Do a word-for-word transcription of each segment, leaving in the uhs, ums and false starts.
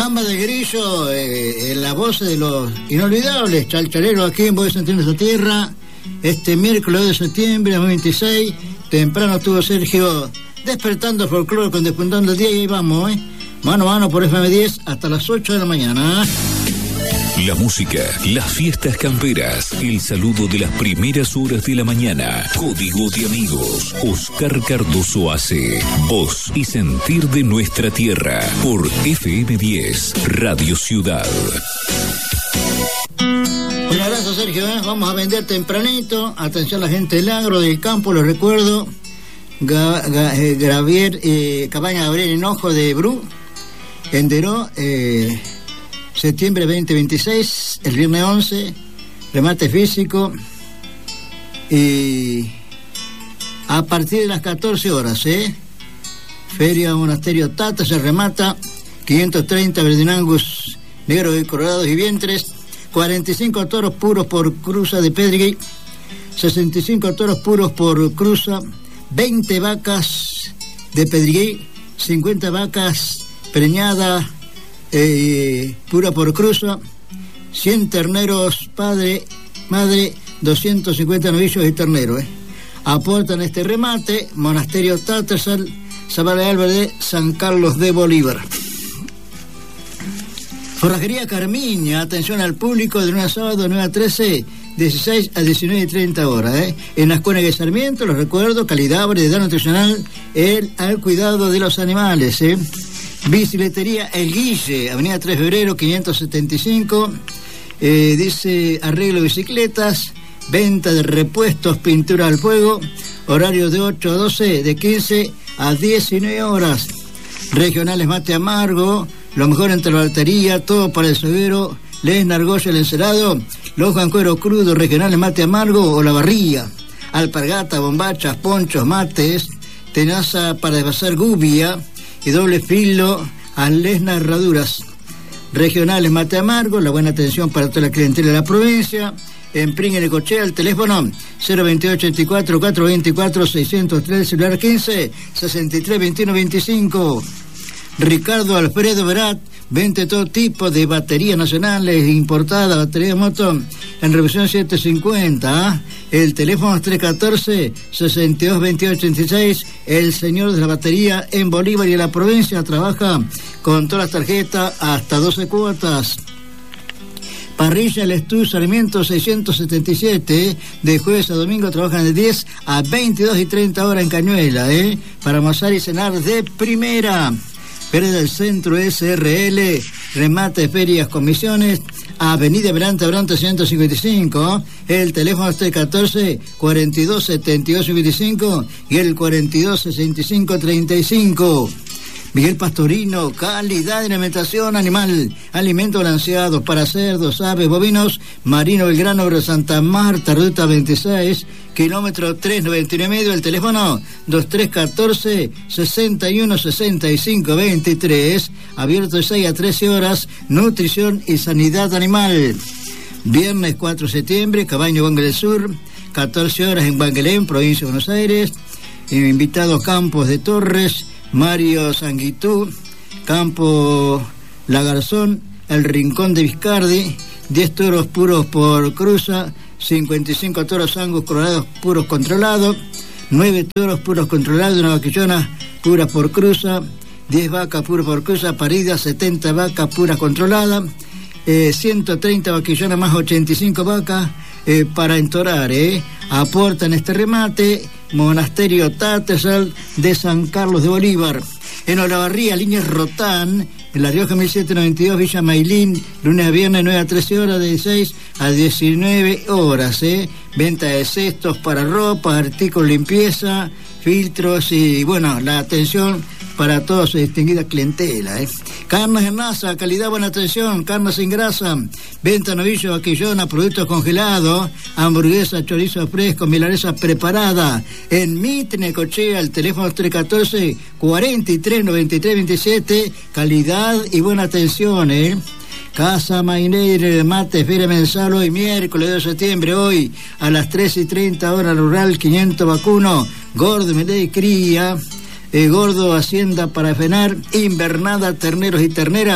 Bamba de Grillo, eh, en la voz de los inolvidables chalchaleros aquí en Voz de esta Tierra. Este miércoles de septiembre de dos mil veintiséis, temprano estuvo Sergio despertando folclore con Despuntando el Día, y ahí vamos, ¿eh? Mano a mano por F M diez hasta las ocho de la mañana. La música, las fiestas camperas, el saludo de las primeras horas de la mañana. Código de amigos. Oscar Cardoso hace voz y sentir de nuestra tierra por F M diez, Radio Ciudad. Un abrazo, Sergio, ¿eh? Vamos a vender tempranito. Atención a la gente del agro, del campo, lo recuerdo. Ga, ga, eh, Gravier, eh, Cabaña Gabriel Hinojo de Bru, Enderó, eh... septiembre veinte veintiséis, el viernes once, remate físico, y a partir de las catorce horas, ¿eh? Feria Monasterio Tata, se remata, quinientos treinta Verdinangus, negros y colorados y vientres, cuarenta y cinco toros puros por cruza de Pedrigui, sesenta y cinco toros puros por cruza, veinte vacas de Pedrigui, cincuenta vacas preñadas, Eh, pura por cruza, cien terneros padre, madre, doscientos cincuenta novillos y terneros, eh. Aportan este remate Monasterio Tatersal, Zabala Álvarez de San Carlos de Bolívar. Forrajería Carmiña, atención al público, de lunes a sábado nueve a trece, dieciséis a diecinueve y treinta horas, eh. En las Cuenas de Sarmiento, los recuerdo, calidad, variedad nutricional, el al cuidado de los animales, eh. Bicicletería El Guille, avenida tres de febrero, quinientos setenta y cinco, eh, dice arreglo de bicicletas, venta de repuestos, pintura al fuego, horario de ocho a doce, de quince a diecinueve horas. Regionales Mate Amargo, lo mejor entre la batería, todo para el severo, Les Nargoya, el Encerado, los Cuero Crudo, Regionales Mate Amargo o La Barría, alpargata, bombachas, ponchos, mates, tenaza para desvasar gubia y doble filo a Les Narraduras. Regionales Mate Amargo, la buena atención para toda la clientela de la provincia. En Pring en Necochea, el teléfono cero veintiocho ochenta y cuatro, cuatrocientos veinticuatro, seiscientos tres, celular quince, sesenta y tres, veintiuno, veinticinco. Ricardo Alfredo Verat, vende todo tipo de baterías nacionales, importadas, batería de moto, en revisión setecientos cincuenta, ¿eh? El teléfono es tres uno cuatro, seis dos, veintiocho ochenta y seis, el señor de la batería en Bolívar y en la provincia, trabaja con todas las tarjetas hasta doce cuotas. Parrilla El Estus, Sarmiento seiscientos setenta y siete, ¿eh? De jueves a domingo trabajan de diez a veintidós y treinta horas en Cañuela, ¿eh? Para almorzar y cenar de primera. Feria del Centro S R L, remate, ferias, comisiones, Avenida Berante Brante ciento cincuenta y cinco, el teléfono es tres uno cuatro, cuarenta y dos, setenta y dos cincuenta y cinco y el cuarenta y dos, sesenta y cinco, treinta y cinco. Miguel Pastorino, calidad de alimentación animal, alimentos balanceados para cerdos, aves, bovinos, Marino Belgrano, Obra Santa Marta, ruta veintiséis, kilómetro tres noventa y nueve medio, el teléfono dos tres uno cuatro, sesenta y uno, sesenta y cinco, veintitrés, abierto de seis a trece horas, nutrición y sanidad animal. Viernes cuatro de septiembre, Cabaño Bangue del Sur, catorce horas en Banguelén, provincia de Buenos Aires, invitados Campos de Torres, Mario Sanguitú, Campo Lagarzón, El Rincón de Vizcardi, diez toros puros por cruza, cincuenta y cinco toros angus colorados puros controlados, nueve toros puros controlados, una vaquillona pura por cruza, diez vacas puras por cruza, paridas, setenta vacas puras controladas, eh, ciento treinta vaquillonas más ochenta y cinco vacas eh, para entorar, eh. Aportan este remate Monasterio Tatersal de San Carlos de Bolívar. En Olavarría, Líneas Rotán, en La Rioja mil setecientos noventa y dos, Villa Mailín, lunes a viernes nueve a trece horas, de dieciséis a diecinueve horas, ¿eh? Venta de cestos para ropa, artículos de limpieza, filtros y, bueno, la atención para toda su distinguida clientela, ¿eh? Carnes en masa, calidad, buena atención, carne sin grasa, venta novillo, vaquillona, productos congelados, hamburguesa, chorizo fresco, milanesa preparada. En Mitre, Necochea, el teléfono tres uno cuatro, cuarenta y tres, noventa y tres, veintisiete, calidad y buena atención, ¿eh? Casa Maineire, mate, feria mensal hoy miércoles dos de septiembre, hoy a las tres y treinta horas, rural quinientos vacuno, gordo, melé y cría. Eh, gordo, hacienda para fenar, invernada, terneros y ternera,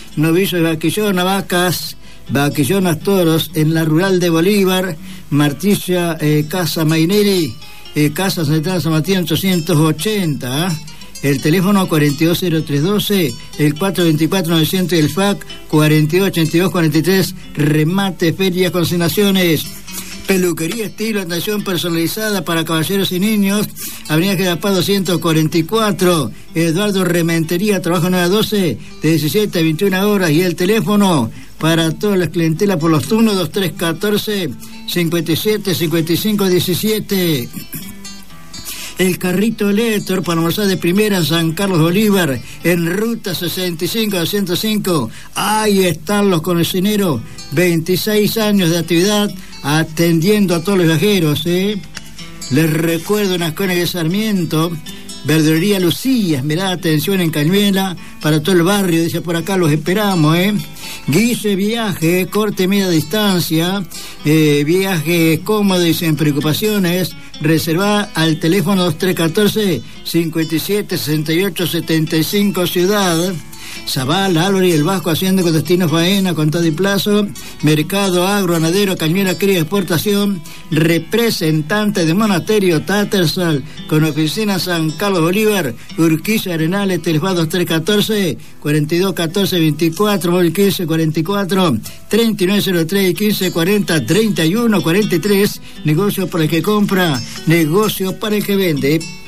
novillos de vaquillona, vacas, vaquillonas, toros, en la rural de Bolívar, Martilla, eh, Casa Maineri, eh, Casa Central San Martín ochocientos ochenta, ¿eh? El teléfono cuarenta y dos cero tres doce, el cuatro veinticuatro novecientos y el F A C cuarenta y dos ochenta y dos cuarenta y tres, remate, ferias, consignaciones. Peluquería estilo, atención personalizada para caballeros y niños, Avenida General Paz doscientos cuarenta y cuatro, Eduardo Rementería, trabajo nueve a doce, de diecisiete a veintiuna horas, y el teléfono para todas las clientelas por los turnos dos tres uno cuatro, cincuenta y siete cincuenta y cinco diecisiete. El carrito Lector para almorzar de primera en San Carlos Bolívar, en ruta sesenta y cinco a doscientos cinco. Ahí están los cocineros, veintiséis años de actividad atendiendo a todos los viajeros, ¿eh? Les recuerdo en Ascona de Sarmiento, Verdulería Lucías, mirá, atención en Cañuela, para todo el barrio, dice por acá, los esperamos, ¿eh? Guille Viaje, corte media distancia, eh, viaje cómodo y sin preocupaciones, reserva al teléfono dos tres uno cuatro, cincuenta y siete sesenta y ocho setenta y cinco, Ciudad. Zavala, Álvaro y el Vasco, haciendo con destino faena, contado y plazo, mercado agro, ganadero, Cañuela, cría, exportación, representante de Monasterio Tattersall, con oficina San Carlos Bolívar, Urquiza, Arenales, teléfono dos tres uno cuatro, cuarenta y dos catorce veinticuatro, móvil quince cuarenta y cuatro, treinta y nueve cero tres y quince cuarenta, treinta y uno cuarenta y tres, negocio para el que compra, negocio para el que vende.